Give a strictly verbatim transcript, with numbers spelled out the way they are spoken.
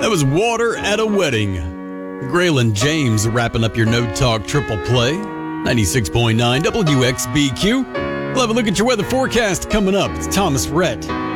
That was Water at a Wedding. Graylin James wrapping up your No Talk Triple Play. ninety-six point nine W X B Q. We'll have a look at your weather forecast coming up. It's Thomas Rhett.